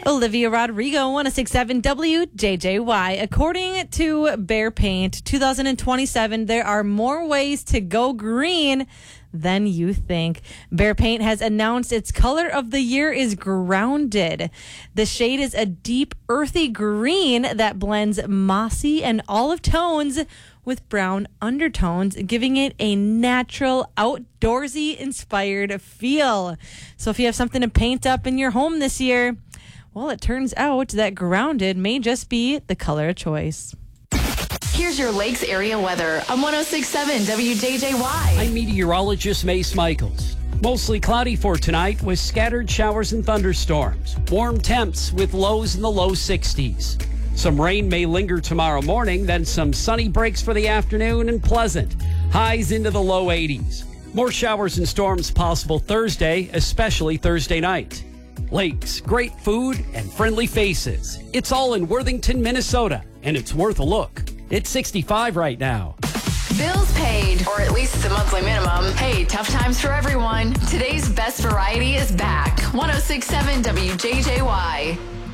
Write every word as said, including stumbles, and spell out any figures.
Olivia Rodrigo, one oh six point seven W J J Y. According to Behr Paint twenty twenty-seven, there are more ways to go green than you think. Behr Paint has announced its color of the year is Grounded. The shade is a deep, earthy green that blends mossy and olive tones with brown undertones, giving it a natural, outdoorsy inspired feel. So if you have something to paint up in your home this year, well, it turns out that Grounded may just be the color of choice. Here's your Lakes area weather on one oh six point seven W J J Y. I'm meteorologist Mace Michaels. Mostly cloudy for tonight with scattered showers and thunderstorms. Warm temps with lows in the low sixties. Some rain may linger tomorrow morning, then some sunny breaks for the afternoon and pleasant. Highs into the low eighties. More showers and storms possible Thursday, especially Thursday night. Lakes, great food, and friendly faces. It's all in Worthington, Minnesota, and it's worth a look. It's sixty-five right now. Bills paid, or at least the monthly minimum. Hey, tough times for everyone. Today's best variety is back. one oh six point seven W J J Y.